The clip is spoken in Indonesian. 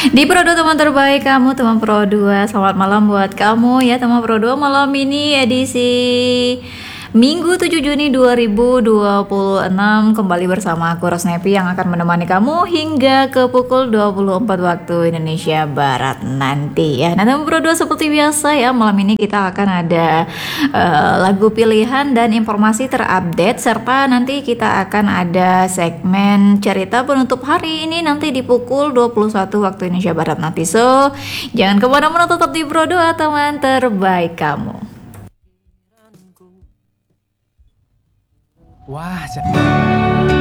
Di Pro 2 teman terbaik kamu, teman Pro 2. Selamat malam buat kamu ya teman Pro 2. Malam ini edisi Minggu 7 Juni 2026 kembali bersama aku Rosnevi yang akan menemani kamu hingga ke pukul 24 waktu Indonesia Barat nanti ya. Nah teman Pro 2, seperti biasa ya, malam ini kita akan ada lagu pilihan dan informasi terupdate, serta nanti kita akan ada segmen cerita penutup hari ini nanti di pukul 21 waktu Indonesia Barat nanti. So jangan kemana-mana, tetap di Pro 2 teman terbaik kamu. Wah,